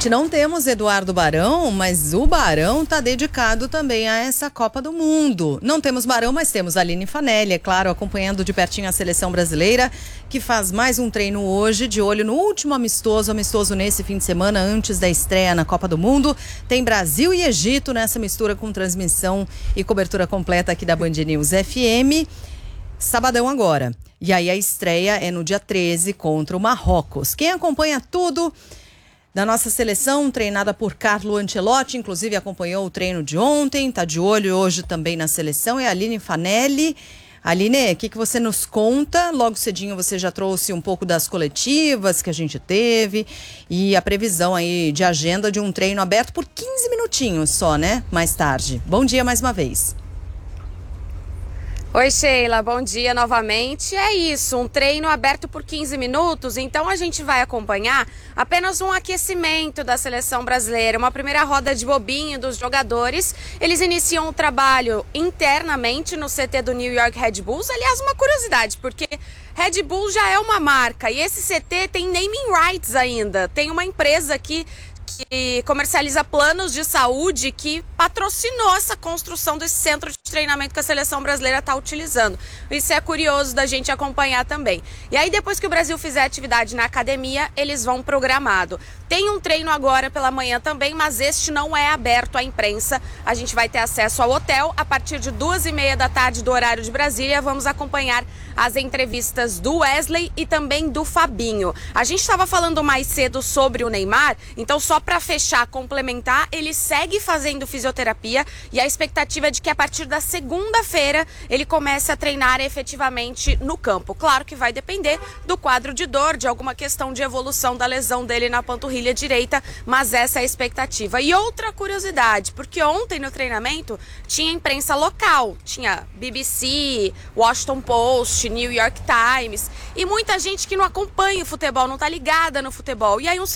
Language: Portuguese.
Gente, não temos Eduardo Barão, mas o Barão tá dedicado também a essa Copa do Mundo. Não temos Barão, mas temos Aline Fanelli, é claro, acompanhando de pertinho a seleção brasileira, que faz mais um treino hoje, de olho no último amistoso nesse fim de semana, antes da estreia na Copa do Mundo. Tem Brasil e Egito nessa mistura com transmissão e cobertura completa aqui da Band News FM. Sabadão agora. E aí a estreia é no dia 13 contra o Marrocos. Quem acompanha tudo da nossa seleção, treinada por Carlo Ancelotti, inclusive acompanhou o treino de ontem, está de olho hoje também na seleção, é a Aline Fanelli. Aline, o que você nos conta? Logo cedinho você já trouxe um pouco das coletivas que a gente teve e a previsão aí de agenda de um treino aberto por 15 minutinhos só, né? Mais tarde. Bom dia mais uma vez. Oi, Sheila, bom dia novamente. É isso, um treino aberto por 15 minutos, então a gente vai acompanhar apenas um aquecimento da seleção brasileira, uma primeira roda de bobinho dos jogadores. Eles iniciam o trabalho internamente no CT do New York Red Bulls. Aliás, uma curiosidade, porque Red Bull já é uma marca e esse CT tem naming rights ainda. Tem uma empresa aqui que comercializa planos de saúde que patrocinou essa construção desse centro de treinamento que a seleção brasileira está utilizando. Isso é curioso da gente acompanhar também. E aí, depois que o Brasil fizer atividade na academia, eles vão programado. Tem um treino agora pela manhã também, mas este não é aberto à imprensa. A gente vai ter acesso ao hotel a partir de 2h30 da tarde do horário de Brasília. Vamos acompanhar as entrevistas do Wesley e também do Fabinho. A gente estava falando mais cedo sobre o Neymar, então só para fechar, complementar, ele segue fazendo fisioterapia e a expectativa é de que a partir da segunda-feira ele comece a treinar efetivamente no campo. Claro que vai depender do quadro de dor, de alguma questão de evolução da lesão dele na panturrilha direita, mas essa é a expectativa. E outra curiosidade, porque ontem no treinamento tinha imprensa local, tinha BBC, Washington Post, New York Times e muita gente que não acompanha o futebol, não tá ligada no futebol. E aí